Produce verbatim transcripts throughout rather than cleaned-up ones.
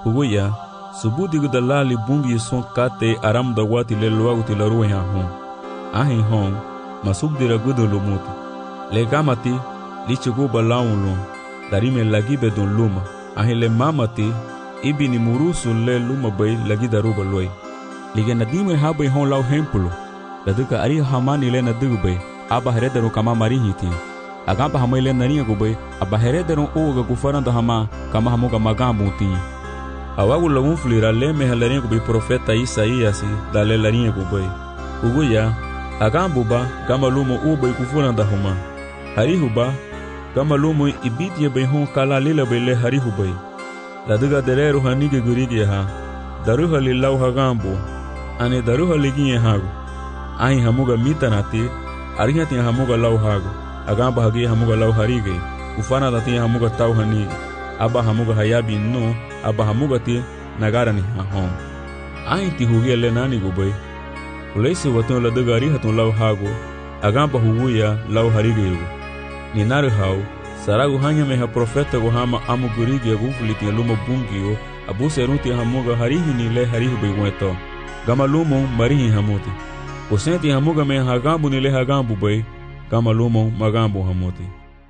Ugoya, subudigo da lali bungi son kate aram da wati le loagu ti la ruwe ha hon. Ahin hon, masuk dira gudo lomuti. Le gamati, li chigo ba laun lon, darime lagi be don luma. Ahin le mamati, ibi ni murusu le luma bay lagi daruba loy. Lige na dime ha bay hon lau hempulo. La duka ari hamani le na dugu bay, aba herederu kama marihiti. Agamba hamay le narinha go bay, aba herederu uga gufaranda hama, kama hamuga magambu ti. Awagu lagun flira le me halarinha go bay profeta Isaías da le larinha go bay. Uguya, agambu ba, gama lumo u bay gufuranda hama. Harihu ba, gama lumo ibitia bay hon kala lila bay le harihu bay. La duga dereru hanige gurigi ha, daruha li lau hagambu, ane daruha liginye hagu. Ahin hamuga mitanati, ariha tia hamuga lau hagu. Agamba hagi hamuga lau harige, ufana dati hamuga tau hanige. Aba hamuga hayabi no, aba hamuga ti nagara ni hahom. Ahin ti hugia le nani gubay. Uleisi waton la duga ariha ton lau hagu, agamba huguya lau harige yugu. Ni naru hau, saragu hanya meha profeta go hama amu gurigi agufuliti ya lumo bungiyo, abuse runti hamuga harihi ni le harihu begueto. Gama lumo marihi hamuti. Usenti hamuga me hagambu ni le hagambu bay, gama lumo magambu hamuti.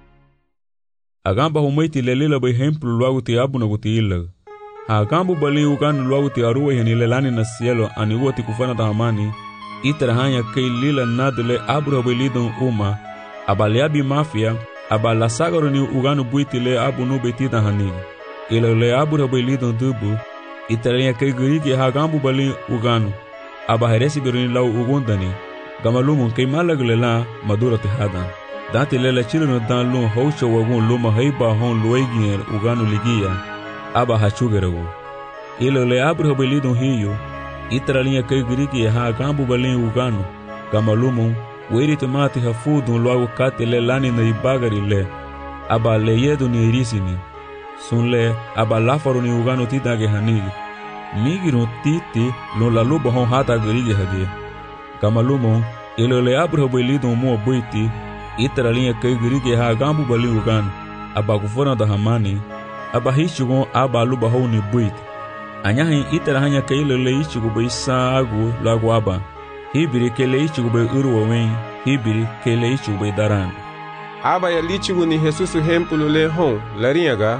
Agamba humaiti le lila bay hemplu luagu ti abu na guti ilag. Hagambu bali uganu luagu ti aruwe hini le lani na cielo ani uati kufana ta hamani, itara hanya kei lila nadule abu na bay lidon uma, abaliabi mafia, aba la sagaro ni uganu buiti le abu no betita hanigi. Ila le abu na bay lidon dubu, itara hanya kei guriki hagambu bali uganu. Aba heresi beruni lau ugundani, gamalumun kay malagle la madura tihadan. Dati lela chilino dan lun haucha wagun luma haiba hon luegin uganu ligia, aba hachugerago. Ilo le abro belidon hiyo, itra linha kay giriki ha gambu balin uganu, gamalumun weri tomati hafudun luago kate le lani na ibagari le, aba le yedu ni irisini. Sun le aba lafaru ni uganu tidage hanigi. Migirun titi lo la luba hon hata gerige hage. Gamalumo, ilo le abro belidon mo boiti, itra linha kay gerige ha gambu bali ugan, aba gufona da hamani, aba hichugon aba luba hon ni boiti. Anyahin itra hanya kay lo le ichugo bay saagu lagu aba. Hibiri ke le ichugo bay urwa wen, hibiri ke le ichugo bay daran. Aba ya lichugo ni Jesus hempulo le hon, larinhaga.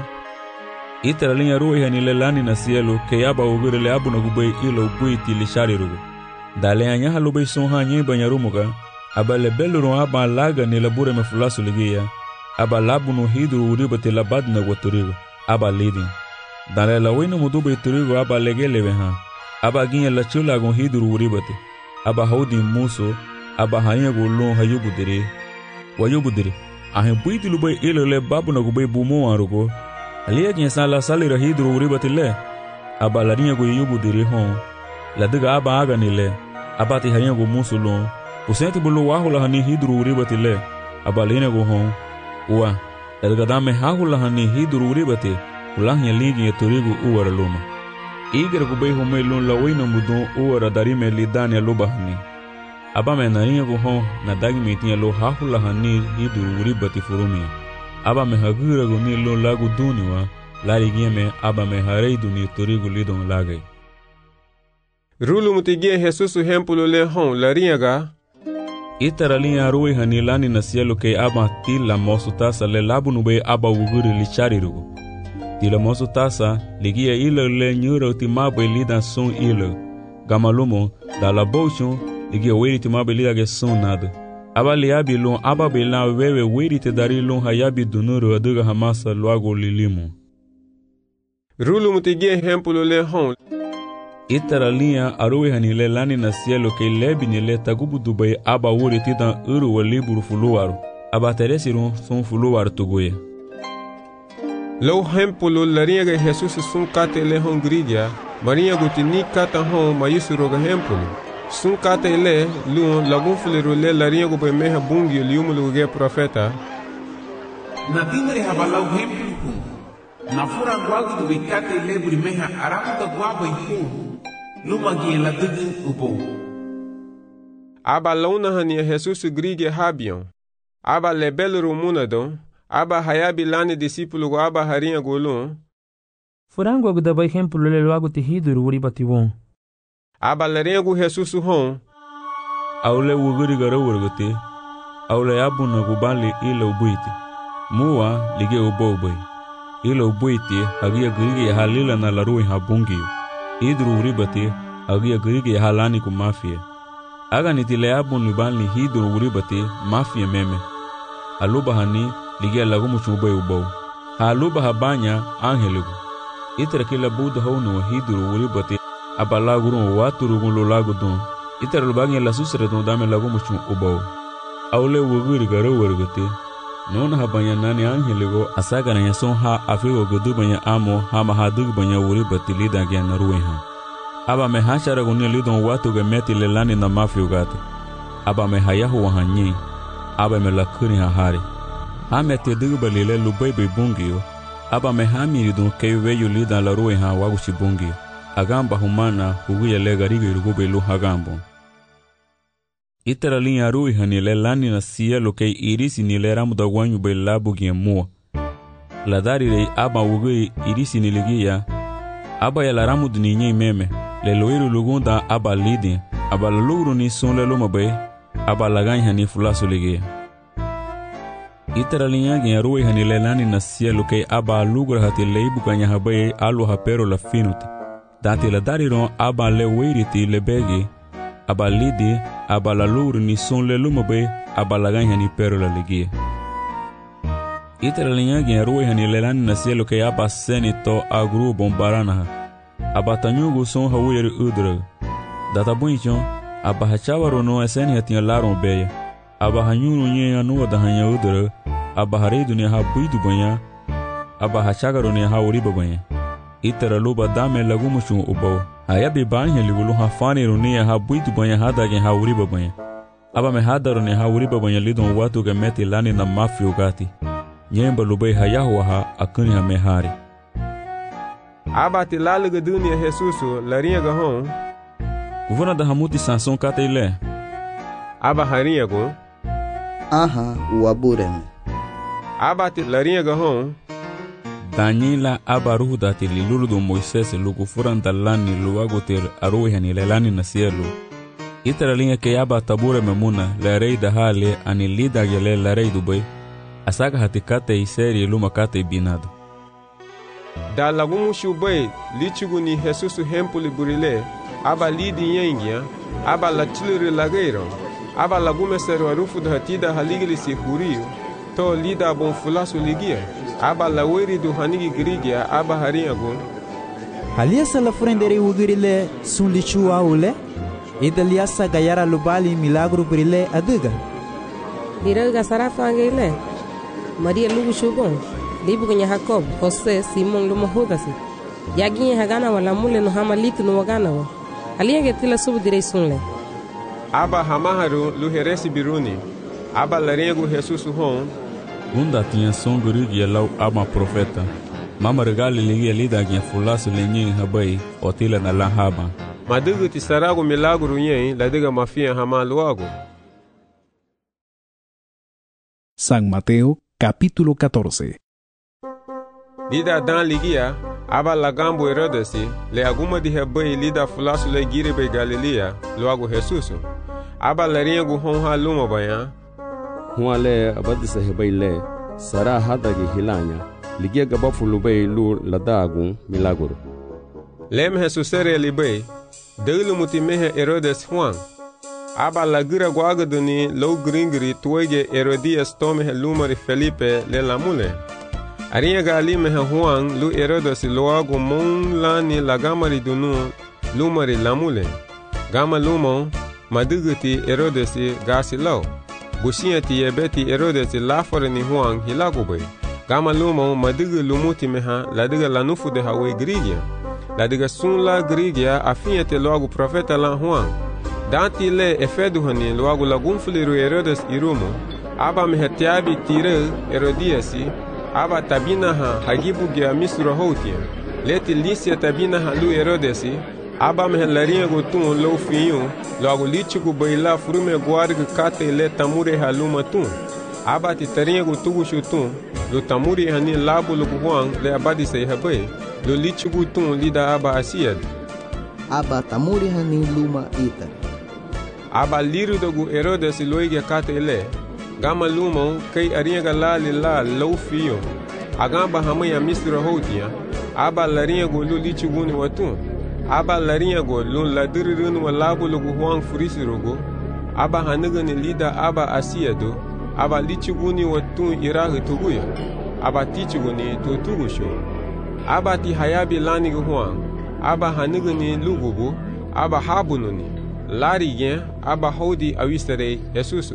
Itara linha ruwa hani le lani na cielo ke aba ugure le abu na gubay ilo buiti li shari rugu. Dale anyaha lubay son hanye banyarumuga, aba le beluru aba laga ni labure me fulasu ligia, aba labu no hidru uribati labad na waturigo, aba lidin. Dale la wina mudubay turigo aba legelewe ha, aba ginya la chula gon hidru uribati, aba haudi muso, aba hanya gulun hayubudiri. Wayubudiri, ahin buiti lubay ilo le babu na gubay bumo arugo, alia kinsa la salira hidru uribati le, aba la rinha go yubu diri hon, la diga aba aga ni le, aba ti hanya go musulon, usenti bulu wahula hani hidru uribati le, aba lina go hon, uwa, la diga dame hahula hani hidru uribati, ulahnya ligi ya turigu uwara luma. Igra go bay home lun la wina mudon uwara darime li dani aluba hani. Aba me na rinha go hon, na dagi metinya lo hahula hani hidru uribati furumi. Aba me hagira go ni lo lagu duniwa, lari gieme aba me harei duni torigo lidon lagay. Rulu mutigie Jesus hempulo le hon larinhaga. Itara linha arui hani lani na cielo ke aba tila mosu tasa le labu nube aba uguri li chari rugo. Tila mosu tasa ligia ilo le nyura utimabe lidan son ilo. Gamalumo da la bochon ligia weri timabe lidage son nada. Aba liabi lon aba belan wewe weri te dari lon hayabi dunuru aduga hamasa luago lilimu. Rulu mutigie hempulo le hon. Itara linha arui hani le lani na cielo ke lebi ni le tagubu dubay aba wuri titan uru wa liburu fuluwaru. Aba teresirun son fuluwaru tuguye. Lo hempulo larinhaga Jesus sun kate le hon gridia, marinha gutini kata hon mayisuroga hempulo. Sun kate le luon lagun fuliru le larinhago bay meha bungi liumulu ge profeta. Na timre habalau hempulo. Na fura guagu do bicate lebri meha aramu da guaba ihu. Luma gi la dugin ubo. Aba launa hania Jesus grige habion. Aba lebelru munadon. Aba hayabi lani discípulo aba harinha golon. Furango agu da exemplo le logo te hiduru uri batiwon. Aba larengu Jesus hon. Aule wuguri gara wurgate. Aule abuna gubali ile ubuiti. Muwa lige ubo ubui. Ile ubuiti hagia girige halila na larui habungiyo. Hiduru uri bati hagia girige halani ku mafia. Aga nitile abun libali hiduru uri bati mafia meme. Aluba hani lige lagu muchubay ubo. Haluba habanya angeligu. Itara kila buda honu hiduru uri bati abala guru waturu gun lagu don. Itara lubagi la susre don dame lagu muchu ubo. Aule wuguri garo wurgate. Non habanya nani angeligo asaga na yason ha afigo gudu banya amo ha mahadug banya uri bati lida gya naruwe ha. Aba me hashara gunya lidon watu ge meti lelani na mafio gate. Aba me hayahu wahanyi. Aba me lakuri ha hari. Ha meti dugu balile lubai be bungiyo. Aba me hamiri don keiwe yu lida la ruwe ha wagushi bungiyo. Agamba humana huguya lega rigo irugube lu hagambo. Itara linha ruwe ha nile lani na siya lo kei irisi nile ramu da wanyu be labu gya mua. Ladari rei aba wugui irisi niligia. Aba ya la ramu duninye meme. Le loiru lugunda aba lidi. Aba la lugru ni son le loma be. Aba laganya ni fulasu ligia. Itara linha gya ruwe ha nile lani na siya lo kei aba lugra hati leibu kanya habaye alu hapero la finuti. Dati la dariron aba le weiriti le begi. Aba lidi, aba la lugru ni son le loma be. Aba laganya ni pero la ligia. Itara linha gya ruwe ha nile lani na siya lo kei aba seni to agru bombarana ha. Aba tanyugu son hawiri udra. Data bunchon, aba hachawaro no eseni hatiya laron beya. Aba hanyuru nye anuwa da hanya udra. Aba hareidu ni ha buidu banya. Aba hachagaro ni ha uriba banya. Itara luba dame lagu mushun ubo. Ayabi banya ligulu ha faniru ni ha buidu banya hada gen ha uriba banya. Aba me hadaro ni ha uriba banya lidon watu ge meti lani na mafio gati. Nyemba lubai hayahu ha akuni ha mehari. Aba ti laluga dunia Jesusu larinha gahon. Kuvuna da hamuti sanson kate ile. Aba harinha go. Aha, uabureme. Aba ti larinha gahon. Daniela aba ruhu dati lilulu do Moisés lugu furan dalani luagoter aruhe ni lelani na cielo. Itara linha ke aba tabure memuna la rei da hale ani lida gele la rei dubai. Asaka hatikate iseri luma kate binado. Da lagumu shubay lichugu ni Jesusu hempuli burile aba lidi yengia aba la chiliri lageiro aba lagume seru arufu da hatida haligili si huriyo to lida bon fulasu ligia aba la weri du hanigi grigia aba hariago halia sala frendere ugirile sun lichu aule idalia saga yara lubali milagro brile aduga diraga sarafangile Maria lugu shubon Libu kwenye Jacob, Jose, Simon lumo hodasi. Yaginye hagana wala mule no hama litu no wagana wa. Alienge tila subu direi sunle. Aba hamaharu luheresi biruni. Aba larengu Jesusu hon. Gunda tinha som gurigi ya lau ama profeta. Mama regali ligia lida gya fulasu lenye habai otila na la haba. Madugu tisarago milagru yen ladiga mafia hama luago. San Mateo, capítulo catorce. Lida dan ligia, aba lagambo Herodesi, le aguma di hebai lida fulasu le giribe Galilea, luago Jesusu. Aba laringu honha luma baya. Hua le abadisa hebai le, sara hadagi hilanya, ligia gabafu lubei lu ladagu milaguro. Lem Jesusere libei, delu mutimehe Herodes Juan. Aba lagira guagaduni lo gringri tuege Herodias tomehe lumari Felipe le lamule. Arinha gali meha Juan lu Herodes loago mon lani la gamari dunu lumari lamule. Gama lumo maduguti Herodes gasi lau. Bushiati yebeti Herodes lafore ni Juan hilagube. Gama lumo madugu lumuti meha ladiga lanufu de hawe grigia. Ladiga sun la grigia afiete loago profeta la Juan. Danti le efeduhani loago lagunfuliru Herodes irumo. Aba meha tiabi tire Herodiasi. Aba tabina ha hagibu gya misro hotia. Leti lisia tabina ha lu Herodesi. Aba me larinha gotun lo fiyo. Logo lichigu baila frume guarga kate le tamure ha luma tun. Aba ti tarinha gotugu shutun. Lo tamure hani labu lo buhuang le abadi se habai. lo lichugu tun lida aba asiyad. Aba tamuri hani luma ita. Aba liru dogu Herodes loige kate ele. Gama luma kay aringa la lila low fiyo. Agamba hamaya misra hotia. Aba laringa go lo lichugu ni watun. Aba laringa go lo ladirirun wa labu logu huang furisi rogo. Aba haniga ni lida aba asiyado. Aba lichugu ni watun irahi tuguya. Aba tichugu ni tutugu sho. Aba ti hayabi lani go huang. Aba haniga ni lugubu. Aba habunu ni. Lari gen aba hodi awistere Jesusu.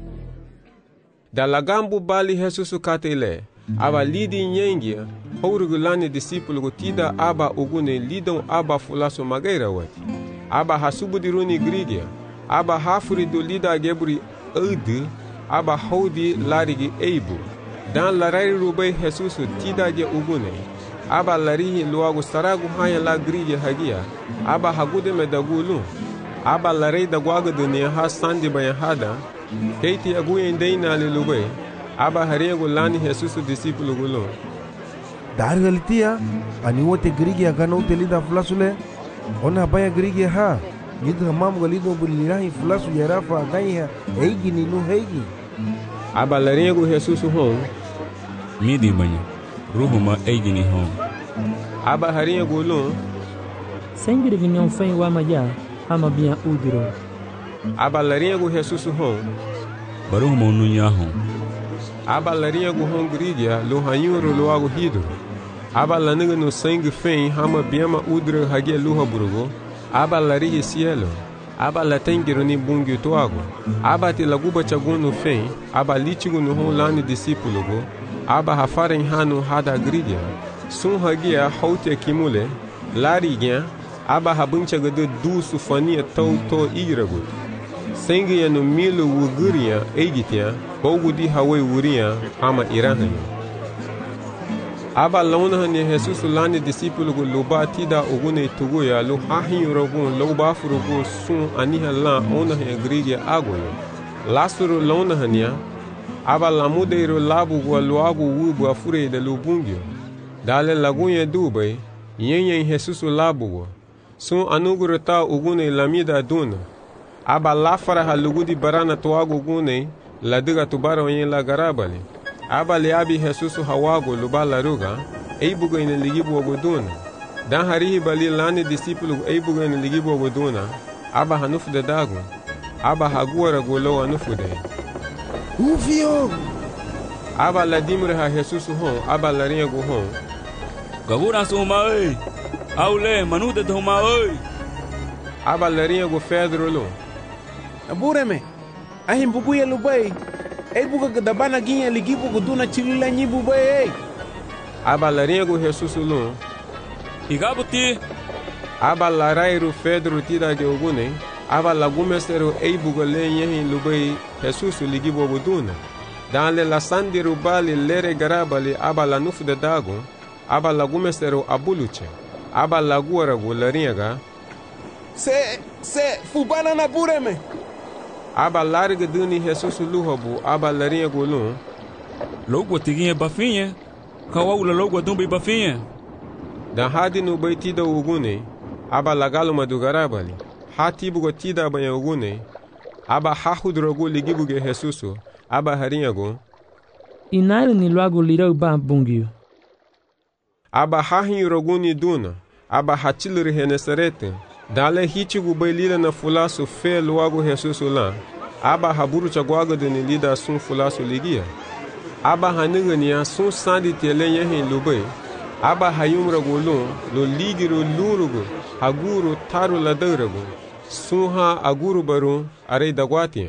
Da lagambu bali Jesusu katele. Aba lidi nyengia. Hourugulani disciple go tida aba ugune lidon aba fulaso magaira wati. Aba hasubudiruni grigia. Aba hafuri do lida geburi udi. Aba hodi larigi eibu. Dan larari rubai Jesusu tida ge ugune. Aba larihi luagu saragu haya la grigia hagia. Aba hagude medagulu. Aba larei da guaga dunia ha sandi bayan hada. Keiti aguyen deina lelube. Aba hariego lani Jesusu disciple gulo. Dar galitia ani wote grigi agana utelida flasule. Ona baya grigi ha. Nidha mam galido bulirahi flasu yarafa agaiha eigi ni nu heigi. Aba lariego Jesusu hon. Midi banya. Ruhuma eigi ni hon. Aba hariego lo. Sengiri vinyon fei wa maja. Ama bien udiro. Aba lariego Jesusu hon. Baruhuma ununya hon. Aba lariego hon grigia lo hanyuro lo ago hidro. Aba laniga no sangue fem hama biema udro hagia luha burugo. Aba larihe cielo. Aba latengiro ni bungi to água. Aba te laguba chaguno fem. Aba litigo no hon lani discípulo go. Aba hafaren hanu hada grigia. Sun hagia haute kimule. Larigia. Aba habuncha gado du sufania tau to iragut. Sengi ya no milo wuguria egitia. Bogu di hawe wuria ama irahani. Aba launa hani Jesus lani disciple go loba tida ogune tuguya lo hahi uragun lo bafurugo sun aniha la ona he grigia agoyo. Lasuru launa hania. Aba lamudeiro labu go loagu wubu afure de lubungyo. Dale lagunye dubai. Yenye Jesus labu go. Sun anugurata ugune lamida duna. Aba lafara halugudi barana toago gune la diga tubara wenye la garabali. Aba liabi Jesusu hawago luba la ruga eibuga ine ligibu oguduna. Dan harihi bali lani discipulu eibuga ine ligibu oguduna. Aba hanufu de dagu. Aba haguara golo hanufu de. Ufio! Aba la dimre ha Jesusu hon. Aba la riego hon. Gagura suma ei. Aule manude dhoma oi. Aba larinha go Pedro lo. Abureme. Ahim bubuya lubai. Ei buga gadabana ginha ligibu guduna chilila nyibu bai. Aba larinha go Jesus lo. Igabuti. Aba larairu Pedro tida ge ogune. Aba lagumestero ei buga lenyehi lubai Jesus ligibu guduna. Dan le la sandiru bali lere garabali aba la nufu de dago. Aba lagumestero abuluche. Aba laguara go larinha. Se se fubana na bureme. Aba larga duni Jesus luhabu aba larinha go lo. Logo tiguinha bafinha. Kawaula logo dumbi bafinha. Dan hadi no baitida ugune. Aba lagalo madugarabali. Hati bugo tida banya ugune. Aba hahudrogo ligibu ge Jesus. Aba harinha go. Inaire ni logo lirau ba bungio. Aba hahin roguni duna. Aba hatiluri henesarete. Dale hitigu bailila na fulasu fe luago Jesusu la. Aba haburu chaguaga de lida sun fulasu ligia. Aba haniga niya sun sandi tele yehin lubai. Aba hayumra golun lo ligiru lurugo haguru taru ladarago. Sunha aguru baru arei daguatia.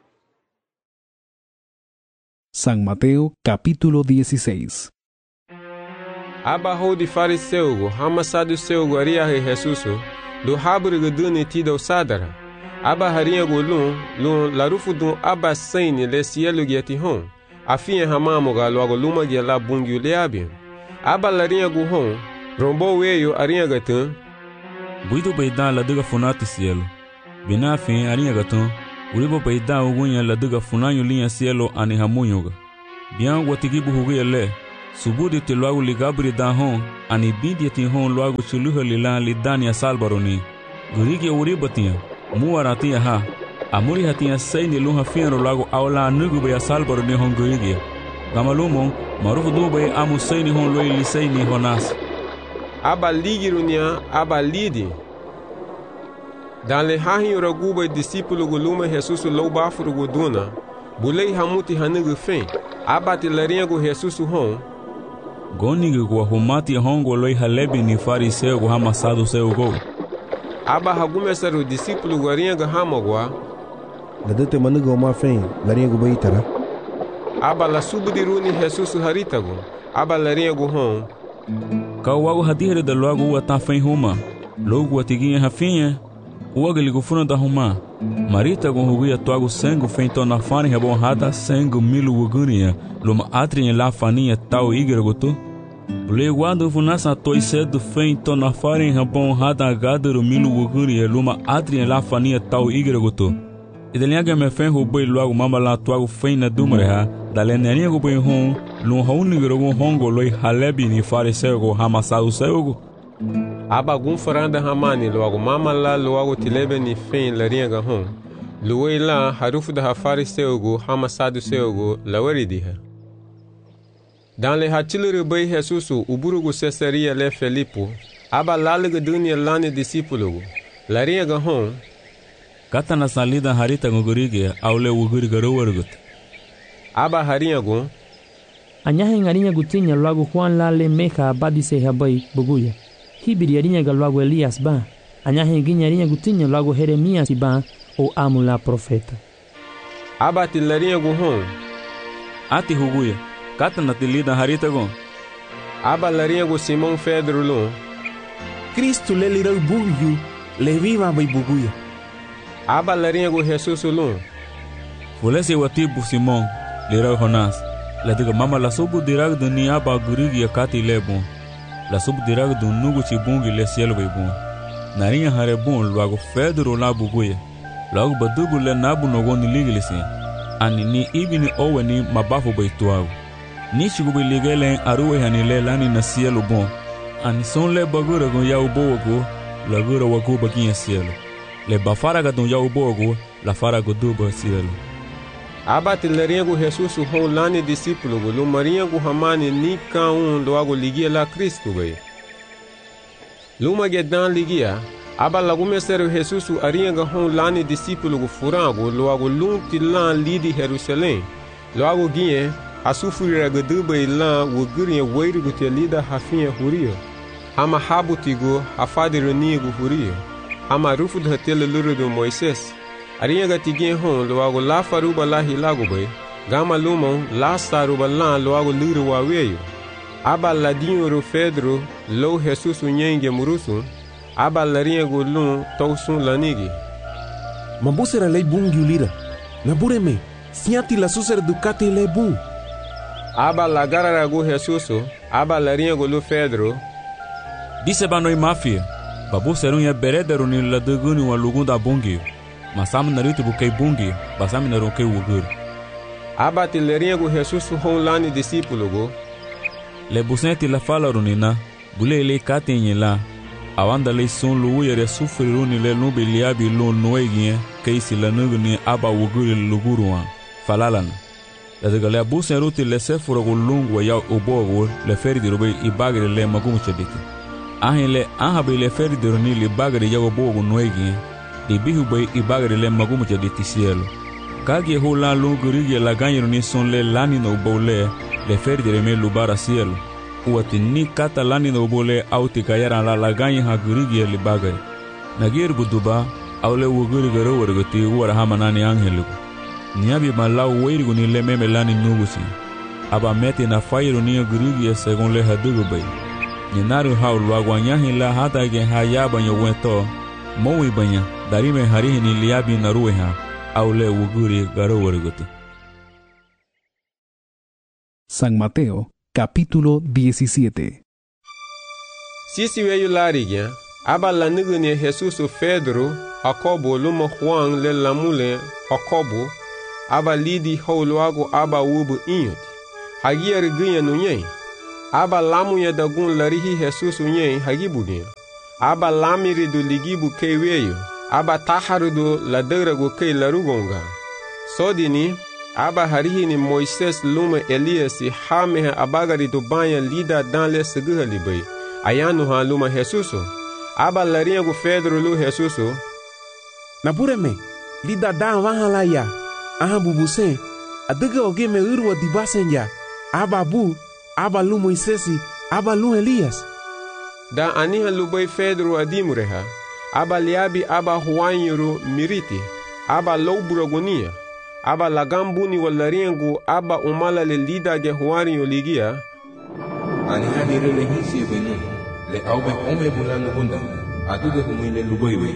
San Mateo capítulo dieciséis. Aba hodi fariseugo hama saduceugo aria he Jesusu. Do haburiga duni tida sadara. Aba harinha golun lun larufu dun aba saini le cielo giati hon. Afinha hamamoga logo luma gia la bungiu leabian. Aba larinha go hon. Rombo weyo arinha gatan. Buido baidan la diga funati cielo. Bina fin arinha gatan. Uribo baidan ugunya la diga funanyo linha cielo ani hamunyoga. Bian watigibu hugia le. Subudi te loagu li gabri da hon, ani bidi ti hon loagu chuluha li lan li dani salbaroni. Gurigi uribatia, muaratia ha. Amuri hatia seini luha fiero loagu aula nugu be salbaroni hon gurigi. Gamalumo, marufu dube amu seini hon loi li seini honas. Aba ligirunia, aba lidi. Dan le hahin raguba discípulo guluma Jesus louba furugu duna. Bulei hamuti hanugu fen. Aba te laringo Jesus hon. Gonigi gua humati hongo loi halebi ni fariseu gu hamasadu seu go. Aba hagumesaru discípulo guaringa hamagwa. Nadete manugu oma fen, laringo baitara. Aba la subudiruni Jesus haritago. Aba laringo hon. Kawagu hadire da loagu wata fen huma. Logu watiguinha hafinha. Uagali gufuna da huma. Marita gon huguia toagu sengu feito na fani hebon hada sengu milu ugunia. Luma atri la faninha tau igra gotu. Ule guado funasa toi cedo feito na fani hebon hada gadero milu ugunia. Luma atri la faninha tau igra gotu. Ideliaga me fen huboi loagu mama la toagu feina dumreha. Dalenia go boi hon. Lum haunigra gon hongo loi halebi ni fariseu go hamasau seugo. Aba gun faranda hamani loago mama la loago tilebe ni fen laringa hon. Luwe la harufu da hafari seugo hamasadu seugo laweridiha. Dan le hachilere bay Jesusu uburugu Cesaria le Felipo. Aba lalega dunia lani discípulo. Laringa hon. Kata na salida harita ngurige aule uguri garowergut. Aba haringa gon. Anyahe ngarinha gutinya loago Juan la le meha badise habai buguya. Hibiri arinha galoago Elias ba. Anyahe ginya arinha gutinya loago Jeremias ba o amula profeta. Aba tilarinha gon hon. Ati huguya. Kata na tilida harita gon. Aba larinha gon Simão Pedro lon. Cristo le lirau bugu le viva bai buguya. Aba larinha gon Jesus lon. Fulese watibu Simão lirau Jonas. La diga mama la subu dirag du ni aba gurigi ya kati le bon. La subu dirag du nugu chibungi le cielo bai bon. Narinha hare bon luago Pedro la buguya. Luago badugu le nabu nogoni ligilisi. Ani ni ibi ni owe ni mabafu bai tuago. Ni chigubi ligele aruwe hani le lani na cielo bon. Ani son le bagura gon ya ubo wago. La gura wago baginha cielo. Le bafaraga don ya ubo wago. La faraga duba cielo. Aba tilarinha gon Jesus hon lani discípulo go lumarinha gon hamani ni ka un loago ligia la Cristo bai. Luma gedan ligia. Aba lagumeseru Jesus arinha gon hon lani discípulo go furango loago lum tilan lidi Jerusalém. Loago guinhe asufurira gaduba ilan wugurinha weiru go telida hafinha huria. Hama habutigo hafadirani go huria. Hama rufu da tele luru do Moisés. Arinha gatigin hon loago la faruba la hilago bai. Gama lumon la saruba la loago liru wa weyo. Aba ladinho ro Pedro lo Jesus unyenge murusun. Aba larinha go lun tausun lanigi. Mambusera lei bungi ulira. Nabureme, siati la susera ducati le bun. Aba lagarara go Jesus. Aba larinha go lo Pedro. Disse banoi mafia. Babu serunha berederu ni la duguni wa lugunda bungi. Masam narito bukai bungi, basam naronke wugur. Aba tilarinha go Jesus hon lani discípulo go. Le busenti la fala runina, bule le katenye la. Awanda le son lu yere sufri runi le nubi liabi lo noegie, keisi la nugni aba wuguri luguruan. Falalan. La de gale busen ruti le sefuro go lungu ya obogo le feri di robe i bagre le magumu chediki. Ahin le ahabi le feri di runi li bagre ya obogo noegie. Di bihu bai i bagre le magumu chediti cielo. Kagi ho la lungurigi la ganyo ni son le lani no bole le feri di reme lubara cielo. Uati ni kata lani no bole auti kayara la la ganyo ha gurigi li bagre. Nagir buduba au le wuguri garo wargoti uara hamanani angeliku. Niabi malau weirigu ni le meme lani nugusi. Aba meti na fairu ni gurigi segon le hadugu bai. Ninaru hau luaguanyahi la hata gen hayaba nyo wento. Mowi banya darime harihi ni liabi na rueha au le wuguri garo wargoti. San Mateo, capítulo diecisiete. Sisi weyu larigya, aba la nigune Jesus Pedro, Jacobo luma Juan le lamule Jacobo, aba lidi holuago aba wubu inyot. Hagia rigunya nunye. aba lamu ya dagun larihi Jesus unye hagibuge. Aba lamiri do ligibu kei weyo. Aba taharu do ladarago kei larugonga. Sodini, aba harihi ni Moises luma Elias si hameha abagari do banya lida dan le seguha libay. Ayanu ha luma Jesuso. Aba larinha go Pedro lu Jesuso. Napureme, lida dan wahala ya. Aha bubuse, adega oge me urwa dibasen ya. Aba bu, aba lu Moisesi, aba lu Elias. Da aniha lubay Pedro adimureha. Aba liabi aba huanyuru miriti. Aba louburagonia. Aba lagambuni walaringu aba umala le lida ge huari oligia. Ani hanire le hisi benu le aube ome bulano hunda aduge humile lubaiwe.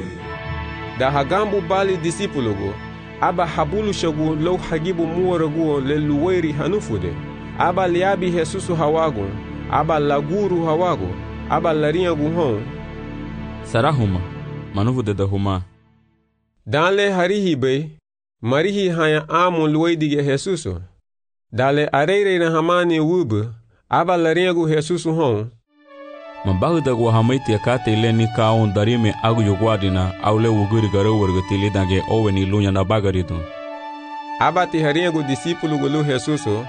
Da hagambu bali disipulugo aba habulu shagu lo hagibu muwaragu le luwairi hanufude. Aba liabi Jesusu hawago aba laguru hawago aba laringu hon sarahuma manufude da huma. Danle harihi be marihi haya amu luwaidige Jesuso. Dale areire na hamani wube aba laringu Jesusu hon. Mabahu da gwa hamaiti akate ile ni kaon darime agu yogwadina aule wuguri garo wargatili dange owe ni lunya na bagarido. Aba ti haringu disipulu gulu Jesuso.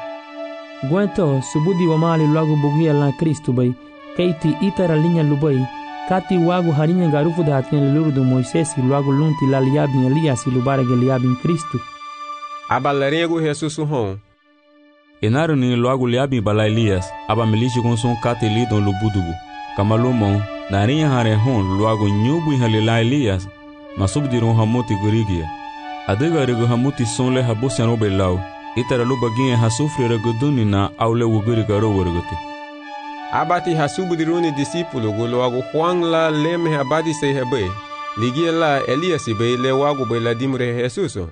Gwento subudi wa mali luagu bugia la Kristu bay. Keiti itara linya lubai. Kati wagu harinya garufu da hatien lulu do Moisesi luagu lunti la liabin Elias lubarege liabin Kristu. Aba laringu Jesusu hon. Enaru ni luagu liabin bala Elias aba milishi konson kate lidon lubudugu. Kamalumon narinya hare hon luagu nyubu halila Elias masubdiron hamuti gurigia. Adega rego hamuti sonle habusian obelau. Itara lubaginye hasufri reguduni na aule wuguri garo warguti. Abati hasubdiruni disipulu guluagu Juan la leme abadi se hebe. Ligia la Elias be le wagu be la dimre Jesuso.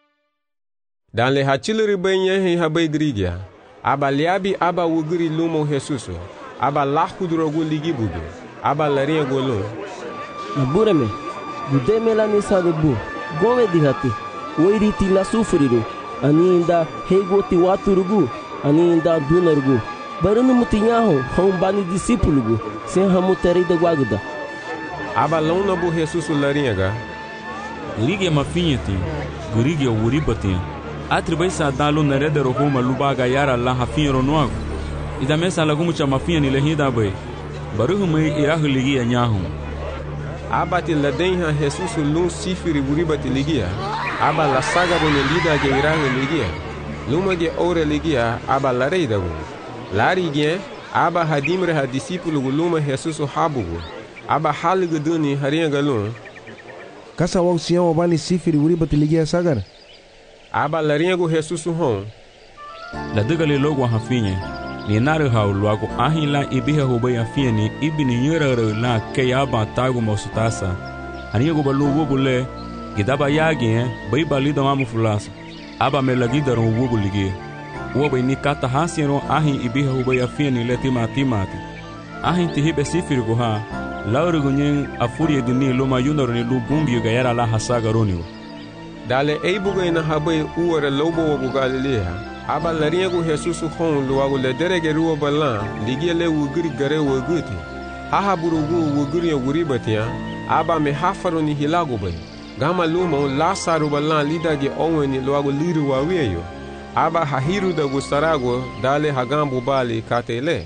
Dan le hachiluri be nyehe habe grigia. Aba liabi aba wuguri lumo Jesuso. Aba lahudrogu ligibuge. Aba larinha golo. Nabureme. Gudeme la nisa de bu. Gome dihati. Oiriti la sufriru. Ani inda hegoti waturugu. Ani inda dunarugu. Barunu mutinyaho hon bani disipulugu. Sem hamu terida guaguda. Aba lona bu Jesuso larinha ga. Ligia mafinheti. Gurigia uribatinha. Atribai sa dalo nareda rohoma lubaga yara la hafinha ronoago. Ida mesa lagumu cha mafinha ni lehida bay. Baruhu mai irahu ligia nyahu. Abati ladenha Jesusu lun sifiri uribati ligia. Aba la saga bone lida ge irahu ligia. Luma ge ore ligia aba lareida go. Lari ge aba hadimre ha disipulu luma Jesusu habugo. Aba haligu duni harinha galun. Kasa wau siya wabani sifiri uribati ligia sagar. Aba larinha go Jesusu hon. La degale logo hafinha. Ni naru hau luago ahila ibiha hubay afia ni ibini nyerere la kayaba tagu mosutasa. Aniya go balu wubule gidaba yagi eh bay balido mamu fulasa. Aba melagidaro wubuligi. Wubay ni kata hasiro ahi ibiha hubay afia ni letima timati. Ahi tihibe sifiri go ha. Lauru gunyen afuri dini luma yunoro ni lubumbi gayara la hasaga roniwa. Dale eibuga ina habay uwara lobo wabu Galilea. Aba larinha go Jesusu hon luagu le derege ruwa balan ligia le wuguri gare wuguti. Haha burugu wuguri wuribatia. Aba me hafaro ni hilago bay. Gama lumo lasaru balan lida ge oweni luagu liru waweyo. Aba hahiru da gustarago dale hagambu bali katele.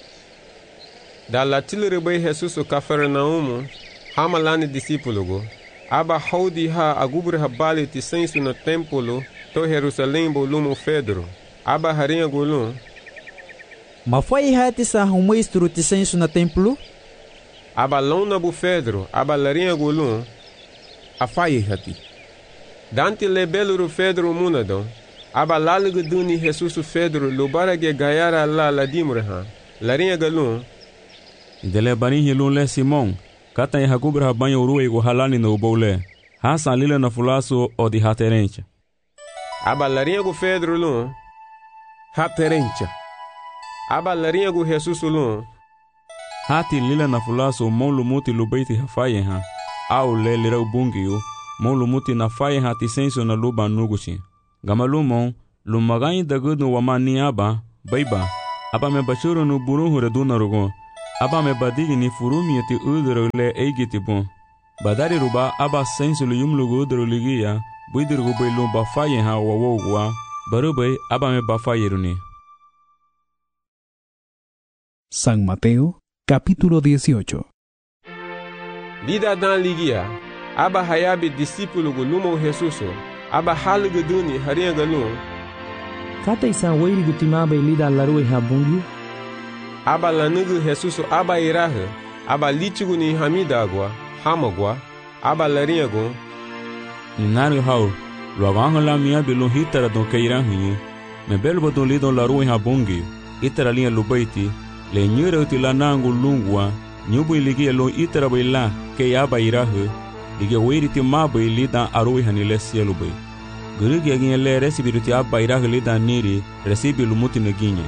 Dala tilere bay Jesusu Kafarnaumu hamalani disipulugo. Aba haudi ha agubre ha bali tisensu na templo to Jerusalém bolumo Pedro. Aba harinha golum. Ma foi hati sa humestro tisensu na templo? Aba lona bu Pedro, aba larinha golum. Afai hati. Dante le beluru Pedro munadon. Aba lalugu duni Jesus Pedro lubara ge gayara la la dimreha. Larinha golum. Dele bani hilun le Simon. Kata ya hagubre ha banho ruwe go halani no bole. Hasa lila na fulaso o di haterencha. Aba larinha go Pedro lun. Haterencha. Aba larinha go Jesus lun. Hati lila na fulaso mon lumuti lubeiti hafaye ha. Au le lira ubungiyo. Mon lumuti na faye ha tisenso na luba nuguchi. Gamalumon, lumaganyi dagudu wamani aba, baiba. aba me bashuro no buru hure dunarugo aba me badigi ni furumi ti udro le eigiti bon badari ruba aba sensulu yumlugo udro ligia buidirgo belu ba faye ha wawogwa barube aba me ba fayeruni. San Mateo, capítulo dieciocho. Lida dan ligia, aba hayabi discípulo go lumo Jesuso, aba halga duni haria galun. Kata isa wairi gutimaba lida larue habungi. Aba lanugu Jesuso aba irahe, aba lichigu ni hamidagwa, hamagwa, aba laria go. Ninaru hau, luagango la mia belu hitara don keirahi, me belbo don lidon larue habungi, itara linha lubaiti, le nyura uti la nangu lungwa, nyubu iligi lo itara baila ke yaba irahu dige wiri ti maba ilida arui hanile sielu bai gurigi agin le resibi ti aba irahu lida niri resibi lumuti neginye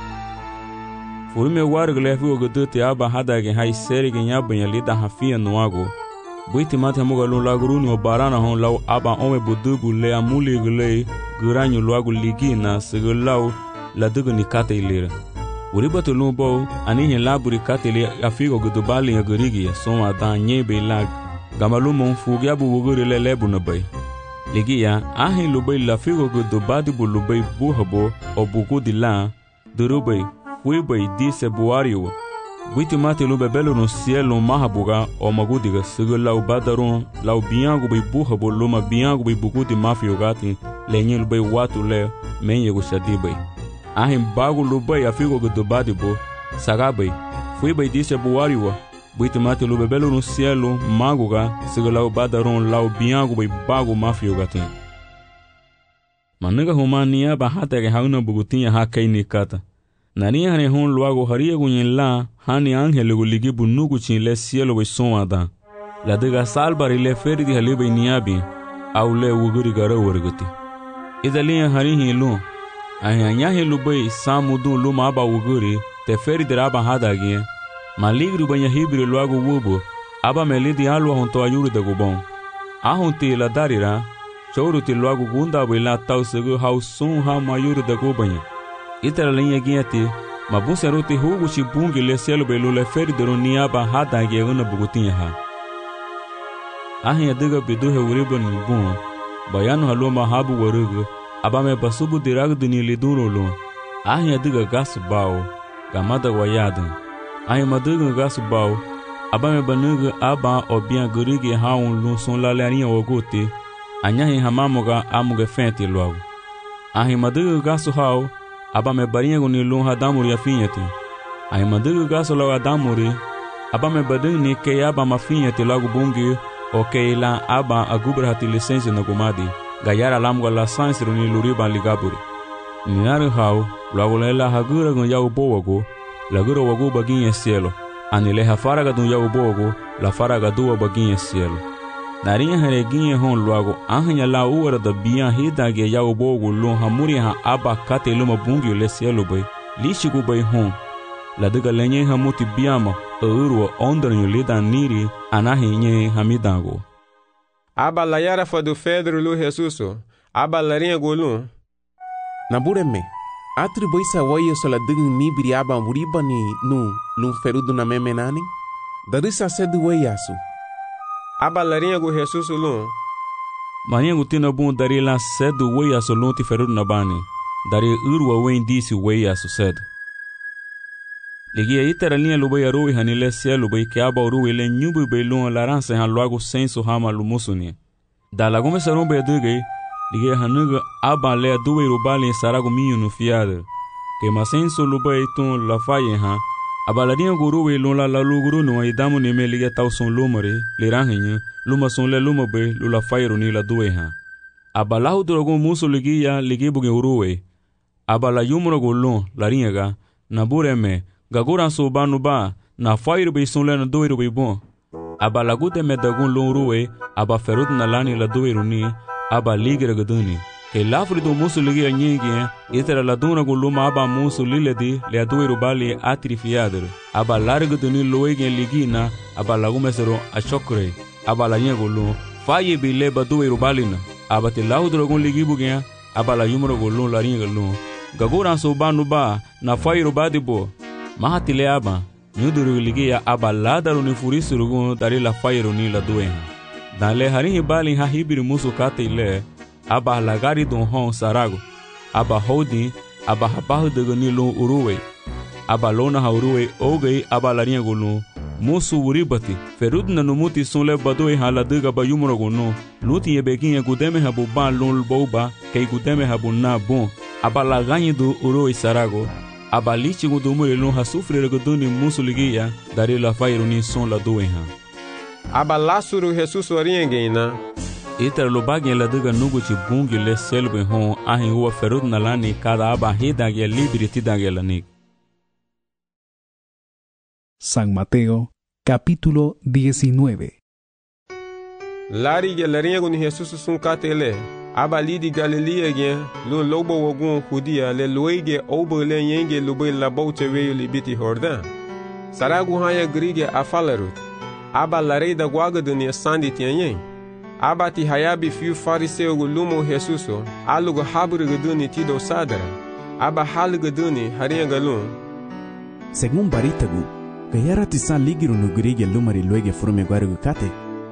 furume warg le fu godu ti aba hada ge hai seri ge nyaba ya lida hafia noago buiti mate moga lo laguruni o barana hon law aba ome budubu le amuli gele guranyu loago ligina segulau la dugu ni kate ilira Uribato lumbo anihin laburi katili afigo gudubali ya gurigi soma da nyebe lag gamalumo fugi abu wuguri le lebu na bay ligia ahin lubay la figo gudubadi bu lubay buhabo o bugu di la durubay fuibay di se buariwa buiti mati lube belu no cielo mahabuga o magudiga sigo lau badaron lau biangu bay buhabo luma biangu bay bugu di mafio gati lenye lubay watu le menye gushadi bay ahin bagu lubay afigo gudubadi bo sagabai fuibay dise buariwa buiti mati lube belu no cielo maguga sigo lau badaron lau biangu bay bagu mafio gati maniga humania ba hata ke hauna bugutinha hakai nikata nani hane hon luago haria gunyen la hani angele guligi bunugu chinle cielo bay sonada la dega salbari le ferdi halibai niabi au le wuguri gara wargati idalia harihi lu ahanya helubay samudu luma aba wuguri te ferdi raba hadagi maligru banya hibri luago wubo aba melidi alwa honto ayuru de gubon ahonti la darira chouruti luago gunda bila tausugu hausun ha mayuru de gubanya itara linha guiati mabusa roti hugo chibungi le cielo belu le ferdero niaba hada ge una bugutinha ha ahin diga bidu he uriban bun bayanu halu mahabu warugo abame basubu dirag duni liduro lo ahin diga gas bao gamada wayadin ahin maduga gas bao abame banuga aba obian gurigi haun lu son la larinha ogote anyahin hamamoga amuga fente logo ahin maduga gas hau aba me barinha guni lun hadamuri afinhati ai mandugu gaso logo adamuri aba me badung ni ke aba mafinhati logo bungi o ke la aba agubra hati licença na gumadi gayara lamgo la sansru ni luriba ligaburi niaru hau logo lela hagura gun yau bowago lagura wago baginha cielo anile hafaraga dun yau bowago la faraga duwa baginha cielo narinha hareginha hon logo ahanya la uara da bian hidage yau bogo lon hamuri ha aba kate luma bungi le cielo bay lishigu bay hon la diga lenye hamuti biama urwa ondranyo lida niri anahi nye hamidago aba la yara fadu fedro lu Jesuso aba larinha golun nabureme atri boisa wayo sola digin nibiri aba muribani nu lun ferudu na memenani darisa sedu wayasu aba larinha go Jesuso lun mania gutina bun dari la sedu weya solonti ferudu na bani dari urwa wen disi weya su sedu ligia itara linha lubay aroi hanile cielo bay que aba urui le nyubu bay lun larança han logo senso hama lumusuni da lagume saron bay duge ligia hanuga aba le duwe rubali sarago minho no fiada que masenso lubay tun la faye ha aba la linha guru lun la luguru no idamu ne me ligia tau son lumare le ranhinha luma son le luma bay lula faye ni la duwe ha aba la udrogo muso ligia ligia buge urui aba la yumro golon la ringa nabureme gagura so banu ba na fair be son le na doiro be bon aba lagude me dagun lon ruwe aba ferud na lani la doiro ni aba ligre gaduni ke lafri do musu ligi nyingi itera la duna go luma aba musu liledi le doiro bali atrifiader aba largo duni loege ligina aba lagume sero a chokre aba la nyego lo faye be le ba doiro balina aba te laudro go ligi bugia aba la yumro go lon la ringa lo gagura so banu ba na fairu badi bo mahatile aba nyuduru ligia aba ladaru ni furisurugu dari la fairu ni la duenha dale harihi bali ha hibiri musu kate ile aba lagari don hon sarago aba hodi aba habahu de ni lo uruwe aba lona ha uruwe ogei aba larinha gulu musu uribati ferud na numuti sunle badoi hala diga ba yumro gunu luti yebekin gudeme habu ban lul boba kay gudeme habu na bon aba laganyi do uruwe sarago aba lichi gudumure lo ha sufre guduni musu ligia dari la fairu ni son la doenha aba lasuru Jesus oriengeina iter lo bagin la diga nugu ci bungi le selbe hon ahin huwa ferud na lani kada aba hidage liberty dage lanik. San Mateo, capítulo diecinueve. Lari ge laringo ni Jesus sun katele aba lidi Galilea ge lo lobo wogun Judia le loige obo le yenge lobo la boute we libiti Jordan saragu haya grige afalarut aba larei da guaga dunia sandi tianyen aba ti hayabi fiu fariseu lumo Jesuso alugo habru guduni tido sadara aba hal guduni haria galun según baritagu gayara tisan ligiru no grige lumari loige forme guargu kate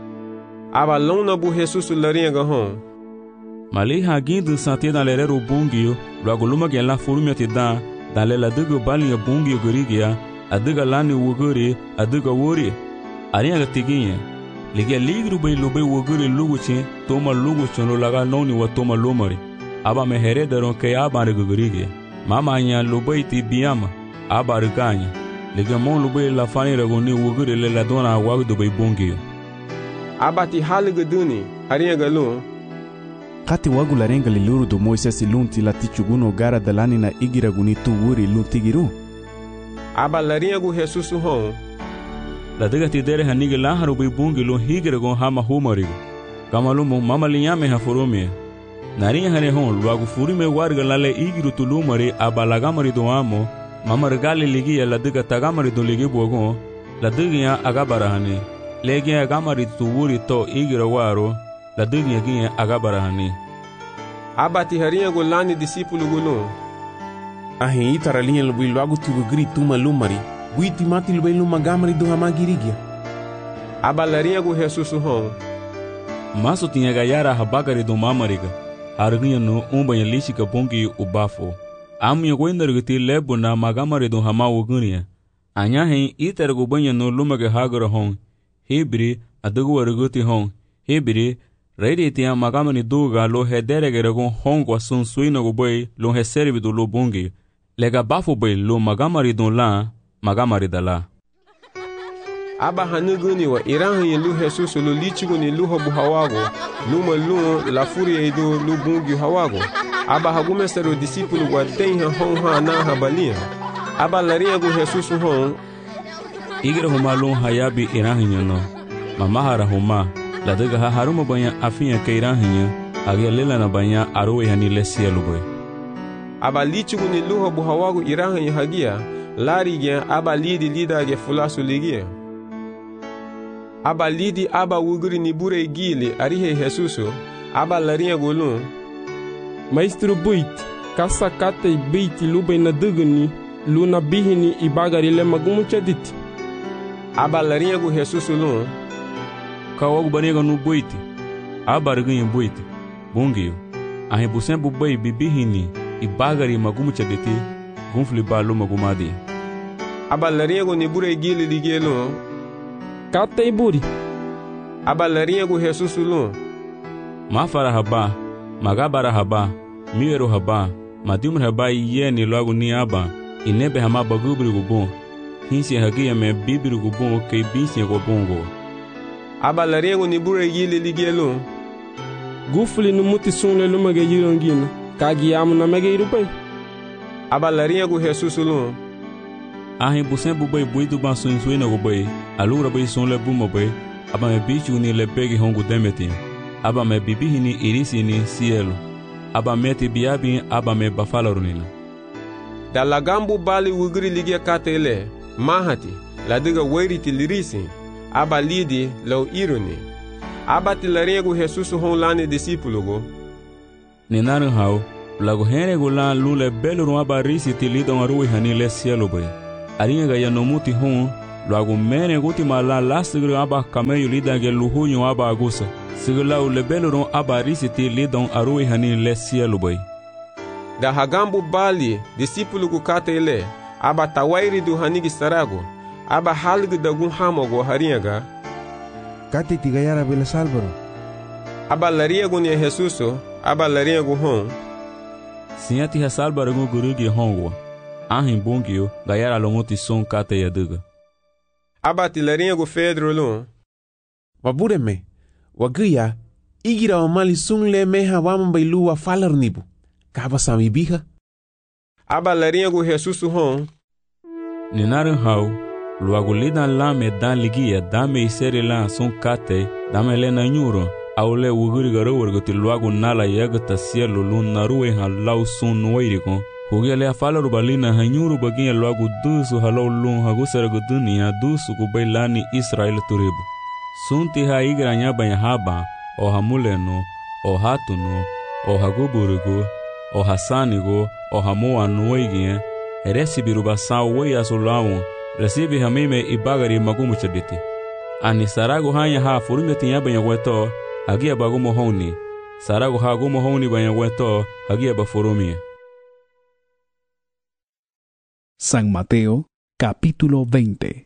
aba lona bu Jesuso laria gahon mali hagindu santi dans l'erreur bungio logo luma gen la forme ti da dans la dugo balia bungio grigia adiga lani wuguri adiga wuri aria gatiginye ligia ligru bay lobe wuguri luguchi toma luguchi no laga noni wa toma lomari aba me heredero ke aba rigurige mama nya lobe ti biama aba riganya ligia mon lobe la fani ragoni wuguri le la dona wa do bay bungio aba ti halige duni aria galun kati wagu larenga liluru do Moises lunti la tichuguno gara dalani na igira guni tu wuri luntigiru aba larinha gu Jesus hon la diga ti dere hanigi la haru bi bungi lo higira gon hama humarigo kamalu mo mama linyame ha forome narinha hane hon lo agu furime warga lale igiru tulumari aba lagamari do amo mama regale ligi la diga tagamari do ligi bogon la diga agabara hane legi agamari tu wuri to igira waro la diga gi agabara hane aba ti harinha gu lani discípulo gulu ahin itara linha lo bilo agu tu grito uma lumari buiti mati lo bilo magamari do hamagirigia aba larinha gu Jesus hon maso tinha gayara habagari do mamariga harginha no umba ya lishika bongi ubafo amya goindargiti lebo na magamari do hamawo gunia anya hin itara go banya no lumaga hagara hon hebri adugo warguti hon hebri reidi tia magamani duga lo hederegere gon hongo sun suina go boy lo heservi do lo bongi lega bafo boy lo magamari don la magamari dala aba hanuguni wa iran lu Jesus lo lichuguni lu hobu hawago luma lu la furia do lu bungi hawago aba hagume sero discípulo wa tenha hon ha na habalia aba laria go Jesus hon igira huma lu hayabi iran no mamahara huma la daga ha haruma banya afinya kairan hinya age lela na banya arowe hani lesielu boy aba lichuguni lu hobu hawago iran hinya hagia lari gen aba lidi lida ge fulasu ligia aba lidi aba wuguri ni bure gili arihe Jesuso aba larinha golun maestro buit kasa kate beiti lube na dugni luna bihini ibagari le magumu chadit aba larinha go Jesuso lun kawogu baniga nu buiti aba rginha buiti bungio ahe busembu bai bibihini ibagari magumu chaditi gunfli balu magumadi aba larinha go ni bure gili ligelo kate iburi aba larinha go Jesus lun mafara haba magabara haba miero haba madimur haba yeni logo ni aba inebe hama bagubri go bon hinsi hagia me bibiri go bon ke binsi go bongo aba larinha go ni bure gili ligelo gufli no muti sunle lumage yirongina kagi amu na mege irupai aba larinha go Jesus lun ahin busen bu bay buidu ban sun suina go bay alura bay sun le bu mo bay aba me bichu ni le begi hongu demeti aba me bibihi ni irisi ni cielo aba meti biabi aba me bafalorunina da lagambu bali wugri ligia katele mahati la diga wairiti lirisi aba lidi lo ironi aba ti larinha go Jesus hon lani discípulo go ni naru hau lagu hene gulan lule beluru aba risi ti lidon arui hani le cielo bay. Aringa ga yanomuti hon, lagu mene guti mala lastigru aba kameyu lidange luhunyo aba agusa. Sigula ule beluru aba risi ti lidon arui hani le cielo bay. Da hagambu bali, discípulo gu kate ele, aba tawairi du hanigi sarago, aba halgu dagun hamogo haringa. Kate tigayara bela salvaro. Aba laria gu ni Jesuso, aba laria gu hon. Sinyati hasalbaro gu gurugi hongo. Ahin bungio, gayara lomuti son kate yaduga. Aba ti laria gu Pedro lun. Wabureme, wagia, igira omali sung le meha wama bailu wa falar nibu. Kaba sami biha. Aba laria gu Jesusu hon. Ninarin hau, luagu lidan lame dan ligia dame iseri lan son kate, dame lena nyuro, aule wuguri garo warguti luagu nala yagata cielo lun narue han lau sun noirikon. Hugia le afala rubalina hanyuru baginya luagu dusu halau lun hagusaragu dunia dusu kubailani Israel turibu. Sunti ha igra nyabanya haba, o hamuleno, o hatuno, o haguburigu, o hasanigo, o hamoa noigien, recibe rubasan wei asulawon, recibe hamime ibagari magumu chaditi. Ani sarago hanya ha furume tinya banya weto, hagia bagumo honi, sarago ha gumo honi banya weto, hagia bafurumie. San Mateo, capítulo veinte.